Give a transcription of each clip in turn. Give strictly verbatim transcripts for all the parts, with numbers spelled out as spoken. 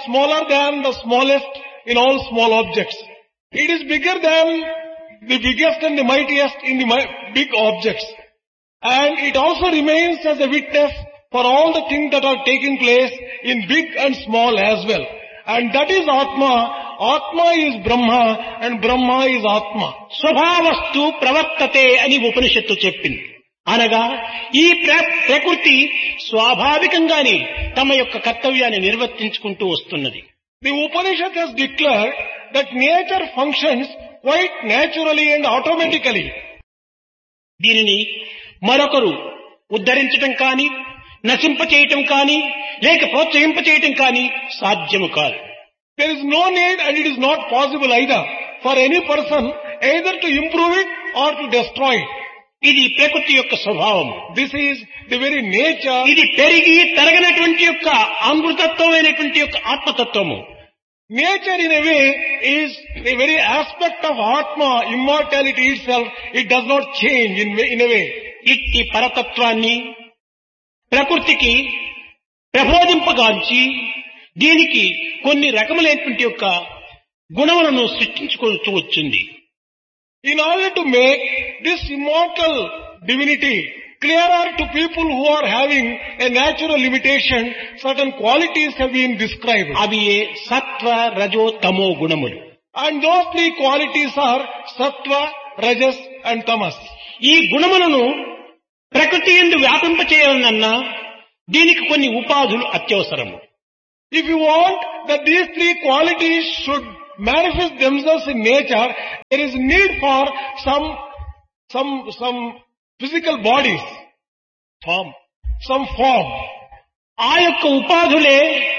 smaller than the smallest in all small objects. It is bigger than the biggest and the mightiest in the mi- big objects. And it also remains as a witness for all the things that are taking place in big and small as well. And that is Atma. Atma is Brahma and Brahma is Atma. స్వభావస్తు ప్రవర్తతే అని ఉపనిషత్తు చెప్పింది. అనగా ఈ ప్ర- ప్రకృతి స్వాభావికంగానే తమ యొక్క కర్తవ్యాన్ని నిర్వర్తించుకుంటూ వస్తున్నది. The Upanishad has declared that nature functions quite naturally and automatically. దీనిని మరొకరు ఉద్ధరించటం కానీ నశింపచేయటం కానీ లేక ప్రోత్సహింపచేయటం కానీ సాధ్యము కాదు. There is no need and it is not possible either for any person either to improve it or to destroy it. ఇది ప్రకృతి యొక్క స్వభావం. This is the very nature. ఇది పెరిగి తరగనటువంటి యొక్క అమృతత్వమైనటువంటి యొక్క ఆత్మతత్వము. Nature in a way is the very aspect of Atma, immortality itself. It does not change in, in a way. ఇట్టి పరతత్వాన్ని ప్రకృతికి ప్రబోధింపగాంచి దీనికి కొన్ని రకములైనటువంటి యొక్క గుణములను సృష్టించుకుంటూ వచ్చింది. In order to make this immortal divinity clearer to people who are having a natural limitation, certain qualities have been described. అవి ఏ సత్వ రజో తమో గుణములు. And those three qualities are Sattva, Rajas and Tamas. ఈ గుణములను ప్రకృతి యందు వ్యాపింపచేయాలన్నా దీనికి కొన్ని ఉపాధులు అత్యవసరము. If you want that these three qualities should manifest themselves in nature, there is need for some, some, some physical bodies, form, some form. ఆ యొక్క ఉపాధులే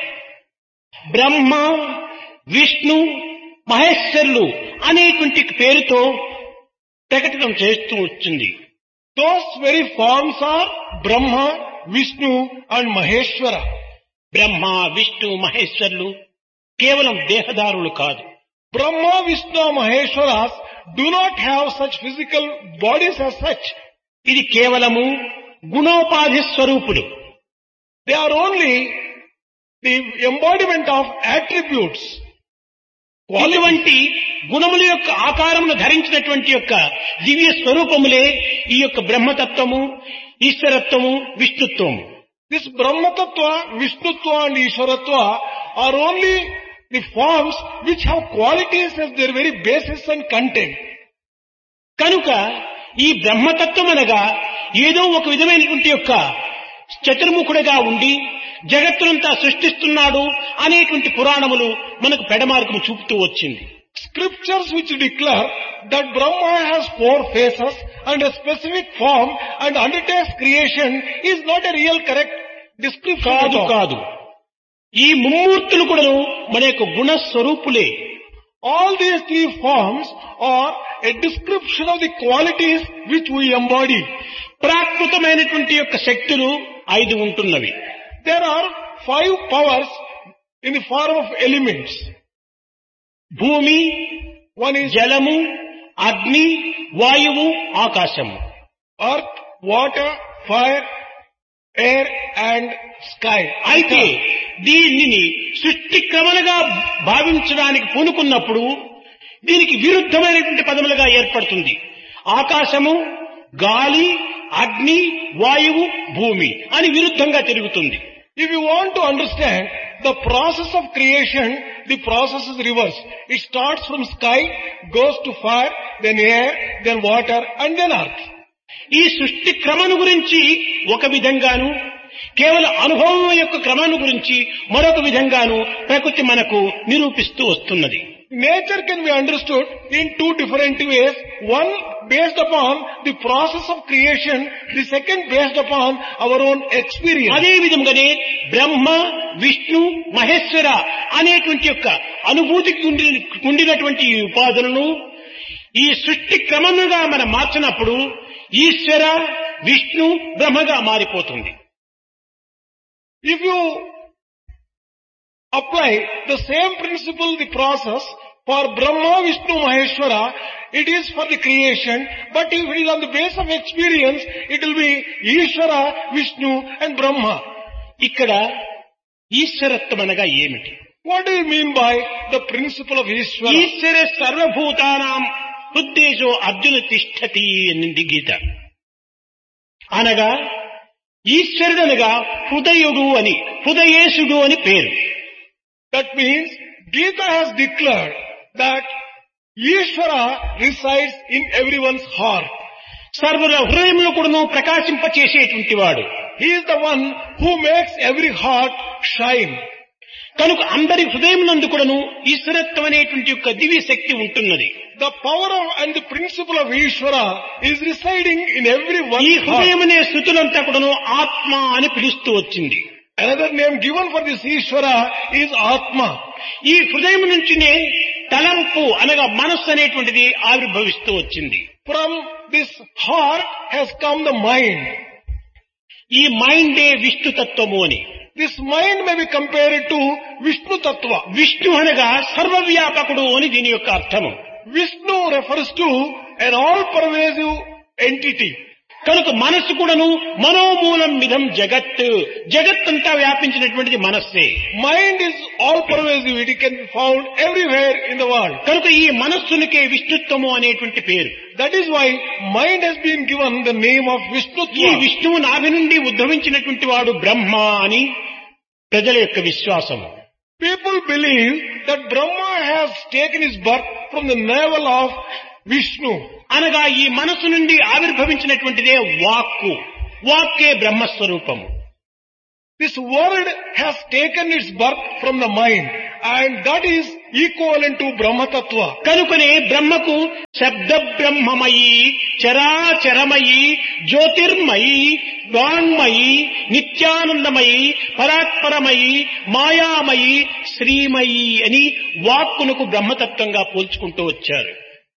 బ్రహ్మ, విష్ణు, మహేశ్వరులు అనేటువంటి పేరుతో ప్రకటన చేస్తూ వచ్చింది. Those very forms are Brahma, Vishnu and Maheshwara. బ్రహ్మ, విష్ణు, మహేశ్వరులు కేవలం దేహదారులు కాదు. Brahma, Vishnu, Maheshwaras do not have such physical bodies as such. ఇది కేవలము గుణోపాధి స్వరూపులు. They are only the embodiment of attributes. ఇటువంటి గుణముల యొక్క ఆకారమును ధరించినటువంటి యొక్క దివ్య స్వరూపములే ఈ యొక్క బ్రహ్మతత్వము, ఈశ్వరత్వము, విష్ణుత్వము. This Brahma Tattva, Vishnutva and Ishwaratva are only the forms which have qualities as their very basis and content. కనుక ఈ బ్రహ్మతత్వం అనగా ఏదో ఒక విధమైనటువంటి యొక్క చతుర్ముఖుడిగా ఉండి జగత్తునంతా సృష్టిస్తున్నాడు అనేటువంటి పురాణములు మనకు పెడమార్గము చూపుతూ వచ్చింది. Scriptures which declare that Brahma has four faces and a specific form and undertakes creation is not a real correct description. కాదు కాదు ఈ ముమ్మూర్తులు కూడా మన యొక్క గుణస్వరూపులే. All these three forms are a description of the qualities which we embody. ప్రాకృతమైనటువంటి యొక్క శక్తులు ఐదు ఉంటున్నవి. There are five powers in the form of elements. భూమి, One is జలము, అగ్ని, వాయువు, ఆకాశము. earth, water, fire, air and sky. అయితే దీనిని సృష్టి క్రమలుగా భావించడానికి పూనుకున్నప్పుడు దీనికి విరుద్ధమైనటువంటి పదములుగా ఏర్పడుతుంది. ఆకాశము, గాలి, అగ్ని, వాయువు, భూమి అని విరుద్ధంగా తిరుగుతుంది. If you want to understand the process of creation, the process is reversed. It starts from sky, goes to fire, then air, then water and then earth. ఈ సృష్టి క్రమను గురించి ఒక విధంగాను కేవలం అనుభవం యొక్క క్రమాన్ని గురించి మరొక విధంగాను ప్రకృతి మనకు నిరూపిస్తూ వస్తున్నది. Nature can be understood in two different ways. One based upon the process of creation, the second based upon our own experience. అదే విధంగానే బ్రహ్మ, విష్ణు, మహేశ్వర అనేటువంటి యొక్క అనుభూతికి ఉండి- ఉండినటువంటి ఈ ఉపాధులను ఈ సృష్టి క్రమముగా మనం మార్చినప్పుడు ఈశ్వర, విష్ణు, బ్రహ్మగా మారిపోతుంది. If you apply the same principle, the process for Brahma, Vishnu, Maheshwara, it is for the creation, but if it is on the base of experience, it will be Ishvara, Vishnu and Brahma. ఇక్కడ ఈశ్వరత్వం అనగా ఏమిటి? What do you mean by the principle of Ishvara? ఈశ్వర సర్వభూతానాం హృద్దేశో అర్జున తిష్టతి అనింది గీత. అనగా ఈశ్వరుడనగా హృదయుడు అని, హృదయేశుడు అని పేరు. That means Gita has declared that Ishvara resides in everyone's heart. సర్వుల హృదయంలో కూడాను ప్రకాశింపచేసేటువంటి వాడు. He is the one who makes every heart shine. కనుక అందరి హృదయం నందు కూడాను ఈశ్వరత్వం అనేటువంటి యొక్క దివ్య శక్తి ఉంటున్నది. The power of and the principle of Ishvara is residing in everyone's ఈ heart. హృదయం అనే స్థుతులంతా కూడాను ఆత్మ అని పిలుస్తూ వచ్చింది. Another name given for this Ishvara is Atma. ఈ హృదయం నుంచినే తలంపు అనగా మనస్సు అనేటువంటిది ఆవిర్భవిస్తూ వచ్చింది. From this heart has come the mind. ఈ మైండే విష్ణు తత్వము అని. This mind may be compared to Vishnu Tattva. Vishnu అనగా సర్వవ్యాపకుడు అని దీని యొక్క అర్థము. Vishnu refers to an all-pervasive entity. కనుక మనస్సు కూడాను మనోమూలం మిదం జగత్, జగత్తంతా వ్యాపించినటువంటిది మనస్సే. Mind is all-pervasive. It can be found everywhere in the world. కనుక ఈ మనస్సునికే విష్ణుత్వము అనేటువంటి పేరు. That is why mind has been given the name of ఈ Vishnutva. విష్ణువు నాభి నుండి ఉద్భవించినటువంటి వాడు బ్రహ్మ అని ప్రజల యొక్క విశ్వాసము. People believe that Brahma has taken his birth from the navel of Vishnu. అనగా ఈ మనస్సు నుండి ఆవిర్భవించినటువంటిదే వాక్కు. వాక్కే బ్రహ్మస్వరూపము. This word has taken its birth from the mind, and that is equivalent to Brahma Tattva. కనుకనే బ్రహ్మకు శబ్ద బ్రహ్మమయి, చరాచరమయి, జ్యోతిర్మయి, వాంగ్మయి, నిత్యానందమయి, పరాత్పరమయి, మాయామయి, శ్రీమయి అని వాక్కునకు బ్రహ్మతత్వంగా పోల్చుకుంటూ వచ్చారు.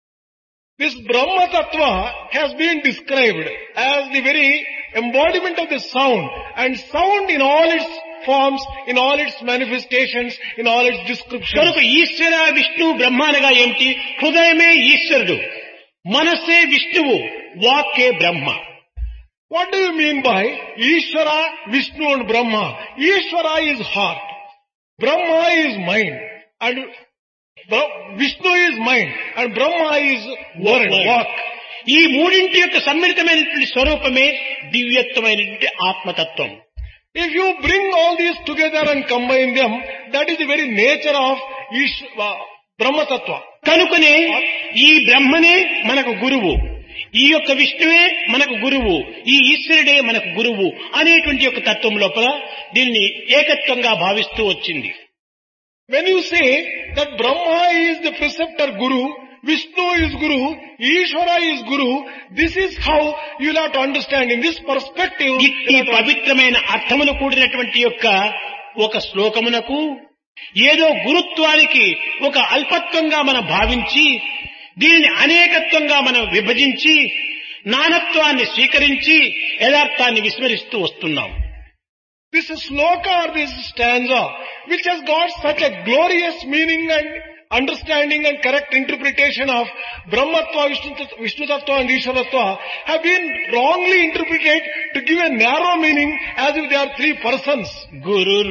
This Brahma Tattva has been described as the very embodiment of the sound, and sound in all its forms, in all its manifestations, in all its descriptions. కనుక ఈశ్వర విష్ణు బ్రహ్మ అనగా ఏమిటి? హృదయమే ఈశ్వరుడు, మనస్సే విష్ణువు, వాక్కే బ్రహ్మ. What do you mean by Ishvara, Vishnu and Brahma? Ishvara is heart, Brahma is mind, and Bra- Vishnu is mind, and Brahma is word, walk. ఈ మూడింటి యొక్క సమ్మిళితమైనటువంటి స్వరూపమే దివ్యత్వమైనటువంటి ఆత్మతత్వం. If you bring all these together and combine them, that is the very nature of Ish, uh, Brahma Tattva. కనుకనే ఈ బ్రహ్మనే మనకు గురువు, ఈ యొక్క విష్ణువే మనకు గురువు, ఈ ఈశ్వరుడే మనకు గురువు అనేటువంటి యొక్క తత్వం లోపల దీన్ని ఏకత్వంగా భావిస్తూ వచ్చింది. When you say that Brahma is the preceptor Guru, Vishnu is Guru, Ishvara is Guru, this is how you will have to understand in this perspective. ఈ పవిత్రమైన అర్థమును కూడినటువంటి యొక్క ఒక శ్లోకమునకు ఏదో గురుత్వానికి ఒక అల్పత్వంగా మనం భావించి దీనిని అనేకత్వంగా మనం విభజించి నానత్వాన్ని స్వీకరించి యథార్థాన్ని విస్మరిస్తూ వస్తున్నాం. This sloka or this stanza, which has got such a glorious meaning and understanding and correct interpretation of Brahmatva, Vishnu Tattva and Ishvaratva, have been wrongly interpreted to give a narrow meaning as if they are three persons. Guru